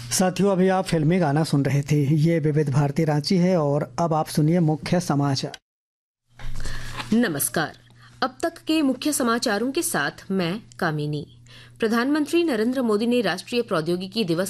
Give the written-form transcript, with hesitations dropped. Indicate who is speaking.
Speaker 1: साथियों, अभी आप फिल्मी गाना सुन रहे थे। ये विविध भारती रांची है और अब आप सुनिए मुख्य समाचार।
Speaker 2: नमस्कार। अब तक के मुख्य समाचारों के साथ मैं कामिनी। प्रधानमंत्री नरेंद्र मोदी ने राष्ट्रीय प्रौद्योगिकी दिवस